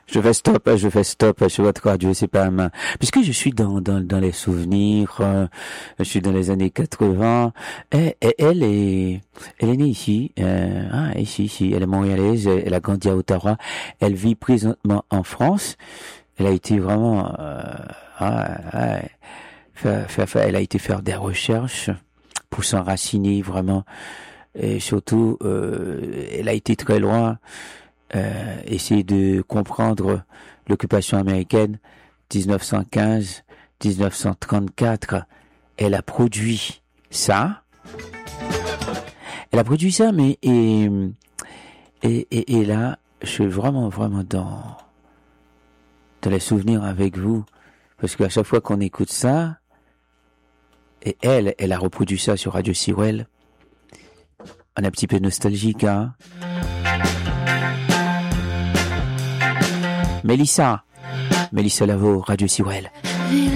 je fais stop sur votre radio, c'est pas ma. Puisque je suis dans les souvenirs, je suis dans les années 80. Elle est née ici, ici, elle est montréalaise, elle a grandi à Ottawa, elle vit présentement en France. Elle a été vraiment, elle a été faire des recherches pour s'enraciner vraiment, et surtout, elle a été très loin. Essayer de comprendre l'occupation américaine 1915-1934. Elle a produit ça. Mais et là, je suis vraiment dans les souvenirs avec vous, parce qu'à chaque fois qu'on écoute ça, et elle a reproduit ça sur Radio Sirwell, on est un petit peu nostalgique, hein. Mélissa Lavo, Radio Sirwell.